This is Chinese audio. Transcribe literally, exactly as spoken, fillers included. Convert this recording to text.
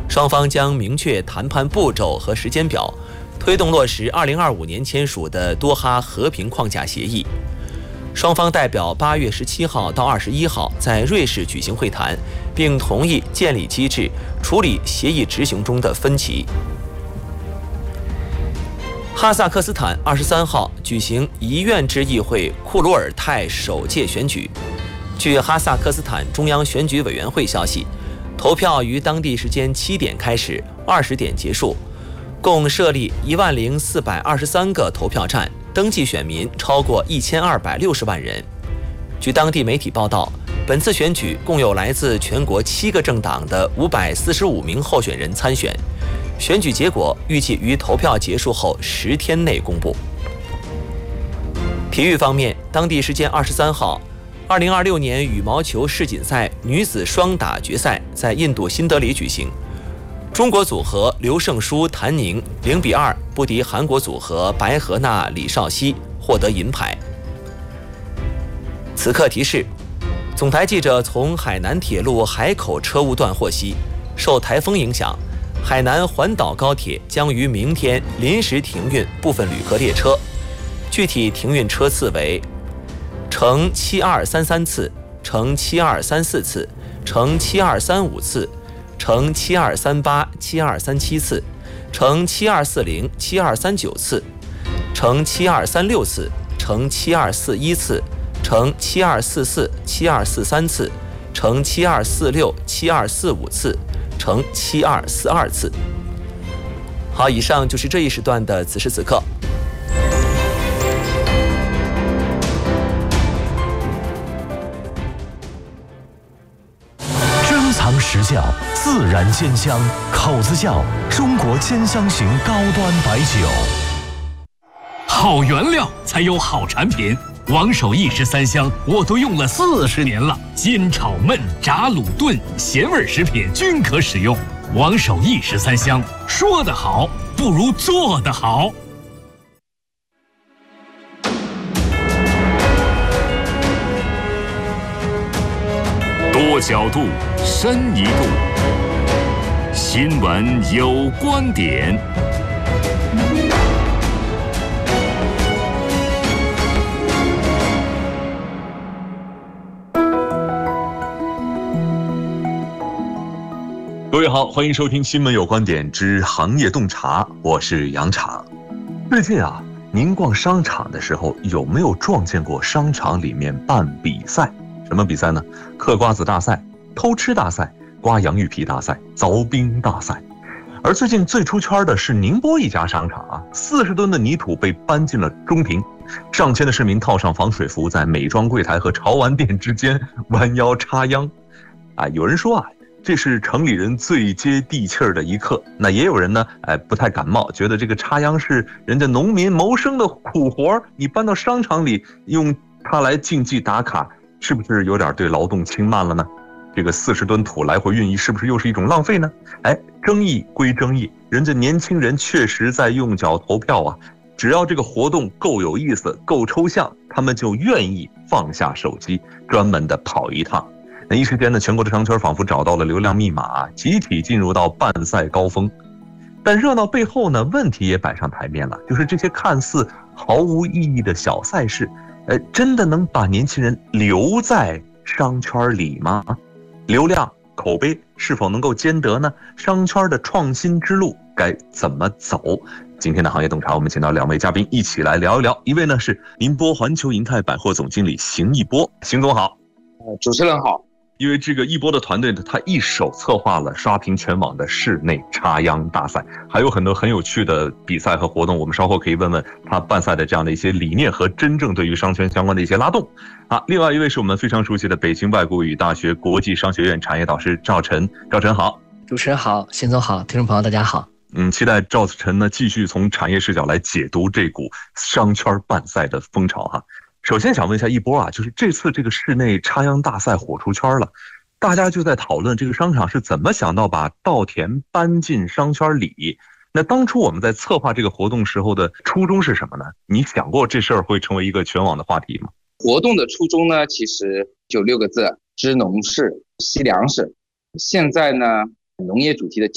双方将明确谈判步骤和时间表，推动落实二零二五年签署的多哈和平框架协议。双方代表八月十七号到二十一号在瑞士举行会谈，并同意建立机制，处理协议执行中的分歧。哈萨克斯坦二十三号举行遗愿制议会库鲁尔泰首届选举。据哈萨克斯坦中央选举委员会消息，投票于当地时间七点开始，二十点结束，共设立一万零四百二十三个投票站，登记选民超过一千二百六十万人。据当地媒体报道，本次选举共有来自全国七个政党的五百四十五名候选人参选。选举结果预计于投票结束后十天内公布。体育方面，当地时间二十三号，二零二六年羽毛球世锦赛女子双打决赛在印度新德里举行。中国组合刘胜书、谭宁零比二不敌韩国组合白河娜、李绍熙，获得银牌。此刻提示：总台记者从海南铁路海口车务段获悉，受台风影响，海南环岛高铁将于明天临时停运部分旅客列车，具体停运车次为乘七二三三次、乘七二三四次、乘七二三五次、乘七二三八、七二三七次、乘七二四零、七二三九次、乘七二三六次、乘七二四一次、乘七二四四、七二四三次、乘七二四六、七二四五次、乘七二四二次。好，以上就是这一时段的此时此刻。 珍藏实窖，自然煎香，口子窖中国煎香型高端白酒。 好原料才有好产品。王守义十三香我都用了四十年了，煎炒焖炸卤炖咸味食品均可使用。王守义十三香，说得好不如做得好。多角度，深一度，新闻有观点。 各位好，欢迎收听新闻有观点之行业洞察，我是杨敞。最近啊，您逛商场的时候有没有撞见过商场里面办比赛？什么比赛呢？嗑瓜子大赛、偷吃大赛、刮洋芋皮大赛、凿冰大赛。而最近最出圈的是宁波一家商场啊，四十吨的泥土被搬进了中庭，上千的市民套上防水服，在美妆柜台和潮玩店之间弯腰插秧。啊，有人说啊，这是城里人最接地气儿的一刻。那也有人呢，哎，不太感冒，觉得这个插秧是人家农民谋生的苦活，你搬到商场里用它来竞技打卡，是不是有点对劳动轻慢了呢？这个四十吨土来回运移，是不是又是一种浪费呢？哎，争议归争议，人家年轻人确实在用脚投票啊。只要这个活动够有意思、够抽象，他们就愿意放下手机，专门的跑一趟。那一时间呢，全国的商圈仿佛找到了流量密码，集体进入到办赛高峰。但热闹背后呢，问题也摆上台面了，就是这些看似毫无意义的小赛事，呃，真的能把年轻人留在商圈里吗？流量、口碑是否能够兼得呢？商圈的创新之路该怎么走？今天的行业洞察，我们请到两位嘉宾一起来聊一聊。一位呢是宁波环球银泰百货总经理邢一波，邢总好。 呃，主持人好。 因为这个一波的团队呢，他一手策划了刷屏全网的室内插秧大赛，还有很多很有趣的比赛和活动，我们稍后可以问问他办赛的这样的一些理念和真正对于商圈相关的一些拉动。啊，另外一位是我们非常熟悉的北京外国语大学国际商学院产业导师赵晨，赵晨好。 主持人好，邢总好，听众朋友大家好。 嗯，期待赵晨呢继续从产业视角来解读这股商圈办赛的风潮哈。首先想问一下一波啊，就是这次这个室内插秧大赛火出圈了，大家就在讨论这个商场是怎么想到把稻田搬进商圈里。那当初我们在策划这个活动时候的初衷是什么呢？你想过这事儿会成为一个全网的话题吗？ 活动的初衷呢，其实就六个字：知农事、惜粮食。现在呢，农业主题的